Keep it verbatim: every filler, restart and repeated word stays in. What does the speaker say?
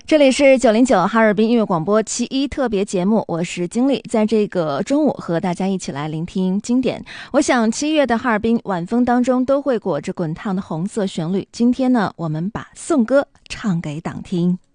这里是九零九哈尔滨音乐广播七一特别节目，我是经理，在这个中午和大家一起来聆听经典。我想七月的哈尔滨晚风当中都会裹着滚烫的红色旋律，今天呢，我们把颂歌唱给党听。